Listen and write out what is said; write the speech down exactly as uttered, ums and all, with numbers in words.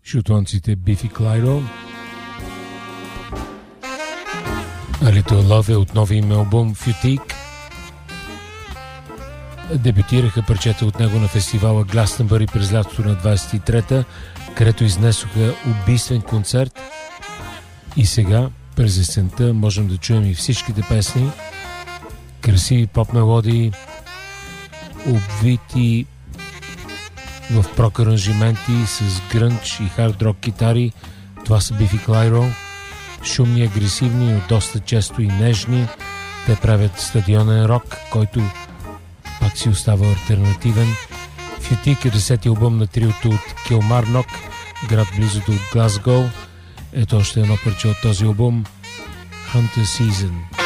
шотландците Бифи Клайро. A Little Love е от новия им албум Fatigue. Дебютираха парчета от него на фестивала Гластънбъри през лятото на двадесет и трета, където изнесоха убийствен концерт. И сега, през есента, можем да чуем и всичките песни. Красиви поп мелодии, обвити в прок аранжименти с грънч и хард рок китари. Това са Бифи Клайро. Шумни, агресивни, но доста често и нежни. Те правят стадионен рок, който пак си остава алтернативен. Fatigue е десети албум на триото от Килмарнок, град близо до Глазгоу. Ето още едно парче от този албум, Hunter Season.